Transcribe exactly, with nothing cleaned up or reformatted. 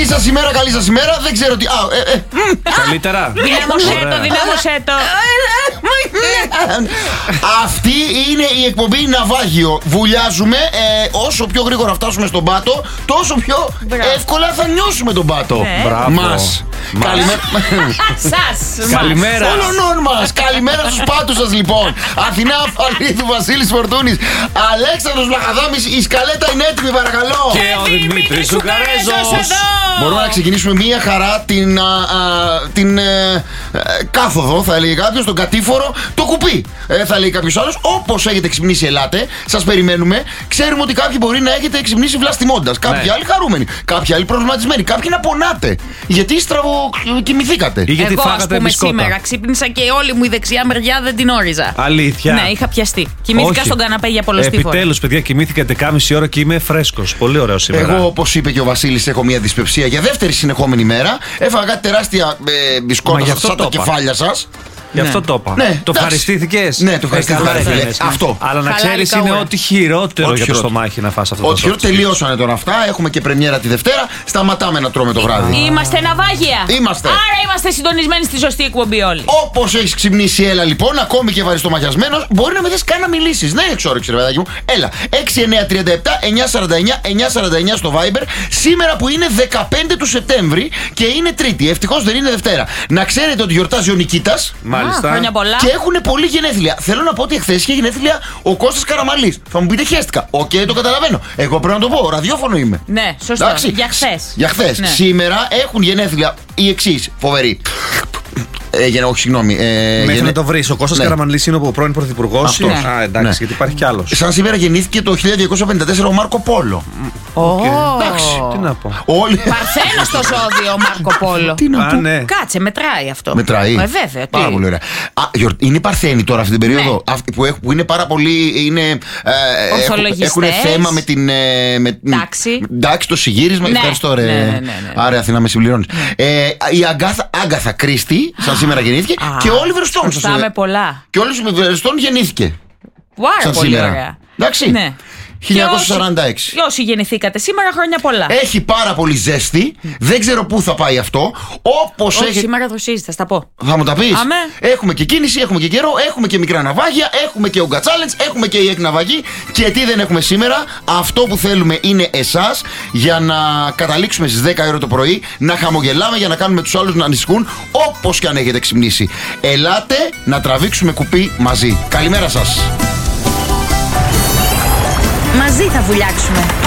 σας ημέρα, καλή σας ημέρα. Δεν ξέρω τι. Α, ε, ε. Καλύτερα. Δυνάμωσέ το, δυνάμωσέ το. Αυτή είναι η εκπομπή Ναυάγιο. Βουλιάζουμε. Ε, όσο πιο γρήγορα φτάσουμε στον πάτο, τόσο πιο Μπράβο. εύκολα θα νιώσουμε τον πάτο. Ναι. Μπράβο. Μας. Καλημέρα. Σας. Καλημέρα. Όλων μας. Καλημέρα στους πάτους σας λοιπόν. Αθηνά Αφαλίδου, Βασίλης Φορτούνης, Αλέξανδρος Βλαχαδάμης. Η σκαλέτα είναι έτοιμη, παρακαλώ. Και ο Δημήτρης Ζουγαρέζος. Μπορούμε να ξεκινήσουμε μία χαρά την, α, α, την ε, ε, κάθοδο, θα έλεγε κάποιος, τον κατήφορο, το κουπί, ε, θα λέει κάποιος άλλος. Όπως έχετε ξυπνήσει, ελάτε, σας περιμένουμε. Ξέρουμε ότι κάποιοι μπορεί να έχετε ξυπνήσει βλαστημώντας, κάποιοι Ναι. άλλοι χαρούμενοι, κάποιοι άλλοι προβληματισμένοι, κάποιοι να πονάτε. Γιατί στραβοκοιμηθήκατε. Ή γιατί Εγώ, ας φάγατε πούμε, μπισκότα. σήμερα ξύπνησα και όλη μου η δεξιά μεριά δεν την όριζα. Αλήθεια. Ναι, είχα πιαστεί. Κοιμήθηκα Όχι. στον καναπέ για πολλωστή φορά. Επιτέλους, παιδιά, κοιμήθηκα έντεκα ώρα και είμαι φρέσκος. Πολύ ωραίο σήμερα. Εγώ, όπως είπε και ο Βασίλης, έχω μια δυσπευσία για δεύτερη συνεχόμενη μέρα. Έφαγα κάτι τεράστια ε, Μα μπισκότα γι' σας, αυτό σαν τα το είπα. κεφάλια σας. Γι' αυτό Ναι. το είπα. Ναι, Το εντάξει. ευχαριστήθηκες. Ναι, το ευχαριστήθηκα, Ε, καλά ρε φίλε. έκανες. Αυτό. Αλλά να Χαλάει ξέρεις καούρα. είναι ό,τι χειρότερο Ό,τι για το χειρότερο. στομάχι να φας αυτό το Ότι σοκ. τελειώσανε τώρα αυτά. Έχουμε και πρεμιέρα τη Δευτέρα. Σταματάμε να τρώμε το βράδυ. Είμαστε ναυάγια. Είμαστε. Άρα είμαστε συντονισμένοι στη σωστή εκπομπή όλοι. Όπως έχεις ξυπνήσει, έλα λοιπόν, ακόμη και βαριστομαχιασμένος, μπορεί να μην θες καν να μιλήσεις. Ναι, εξόρυξη, ρε παιδάκι μου. Έλα. έξι εννιά τρία επτά εννιά σαράντα εννιά εννιά σαράντα εννιά στο Viber. Σήμερα που είναι δεκαπέντε του Σεπτέμβρη και είναι Τρίτη. Ευτυχώς δεν είναι Δευτέρα. Να ξέρετε ότι γιορτάζει ο Νικήτας. Α, Μάλιστα. χρόνια πολλά. Και έχουν πολύ γενέθλια. Θέλω να πω ότι εχθές είχε γενέθλια ο Κώστας Καραμαλής. Θα μου πείτε χαίστηκα. Οκ, το καταλαβαίνω. Εγώ πρέπει να το πω. Ραδιόφωνο είμαι. Ναι, σωστό. Εντάξει. Για χθες. Για χθες. Ναι. Σήμερα έχουν γενέθλια οι εξής. Φοβεροί. Ε, για, όχι, συγγνώμη. Ε, Μέχρι γενε- να το βρεις. Ο Κώστας Ναι. Καραμανλής είναι ο πρώην πρωθυπουργός. Αυτός. Ναι. Α, εντάξει, Ναι. γιατί υπάρχει κι άλλος. Σαν σήμερα γεννήθηκε το χίλια διακόσια πενήντα τέσσερα ο Μάρκο Πόλο. Ω. Εντάξει, Τι να πω. Όλοι. Παρθένο στο ζώδιο ο Μάρκο Πόλο. Τι να Α, πω. ναι. Κάτσε, μετράει αυτό. Μετράει. Ε, βέβαια. τι. Πάρα πολύ ωραία. Α, γιορ- είναι οι Παρθένοι τώρα αυτή την περίοδο. Ναι. Αυτοί που, έχουν- που είναι πάρα πολύ. Είναι, ε, έχουν, Ορθολογιστές. έχουν θέμα με την. Ε, με, Τάξη. Εντάξει, το συγγύρισμα. Ναι. Ευχαριστώ, ρε. Ναι, ναι, ναι, ναι. Άρα, Αθηνά, με συμπληρώνει. Ε, η Αγκάθα, Άγκαθα Κρίστη, σαν σήμερα γεννήθηκε. Α, και ο Όλιβερ Στόν. Χρωστάμε σας- πολλά. Και ο Όλιβερ Στόν γεννήθηκε. Πάρα Σαν πολύ σήμερα. ωραία. Εντάξει. Ναι. χίλια εννιακόσια σαράντα έξι. Και όσοι γεννηθήκατε σήμερα, χρόνια πολλά. Έχει πάρα πολύ ζέστη. Δεν ξέρω πού θα πάει αυτό. Όπως Όχι, έχει. σήμερα δροσίζει, θα στα πω. Θα μου τα πεις. Αμέ. Έχουμε και κίνηση, έχουμε και καιρό, έχουμε και μικρά ναυάγια, έχουμε και Ugga Challenge, έχουμε και η εκναυαγή. Και τι δεν έχουμε σήμερα. Αυτό που θέλουμε είναι εσάς για να καταλήξουμε στις δέκα ώρα το πρωί, να χαμογελάμε για να κάνουμε τους άλλους να ανησυχούν όπως και αν έχετε ξυπνήσει. Ελάτε να τραβήξουμε κουπί μαζί. Καλημέρα σας. Μαζί θα βουλιάξουμε.